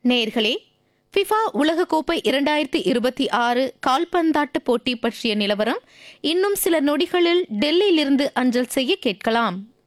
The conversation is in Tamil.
நேயர்களே, ஃபிஃபா உலகக்கோப்பை 2026 கால்பந்தாட்ட போட்டி பற்றிய நிலவரம் இன்னும் சில நொடிகளில் டெல்லியிலிருந்து அஞ்சல் செய்ய கேட்கலாம்.